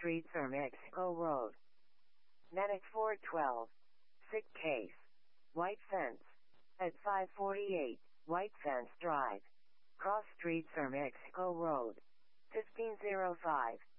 Street, Sir Mexico Road. Medic 412. Sick case. White fence. At 548, White Fence Drive. Cross Street, Sir Mexico Road. 1505.